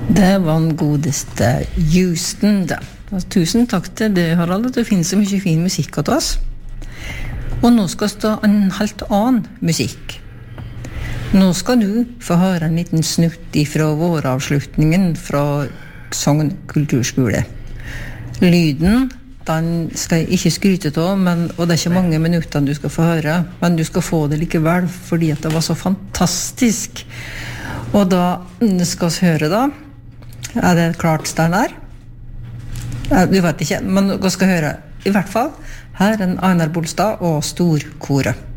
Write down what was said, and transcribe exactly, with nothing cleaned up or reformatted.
Det var den godeste Houston da. Tusen takk til det, Harald, at det finnes så mye fin musikk til oss. Og nå skal stå en helt annen musikk. Nå skal du få høre en liten snutt fra våravslutningen fra Sogn kulturskole. Lyden, den skal jeg ikke skryte av, men, og det er ikke mange minutter du skal få høre, men du skal få det likevel, fordi at det var så fantastisk. Og da skal vi høre da, er det klart Steinar? Ja, du vet ikke, men vi skal høre i hvert fall her er en Einar Bolstad og Storkoret.